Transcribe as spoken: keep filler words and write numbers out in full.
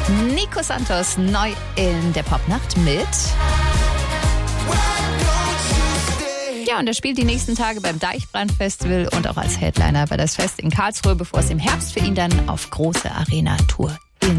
Nico Santos neu in der Popnacht mit. Ja, und er spielt die nächsten Tage beim Deichbrand Festival und auch als Headliner bei das Fest in Karlsruhe, bevor es im Herbst für ihn dann auf große Arena-Tour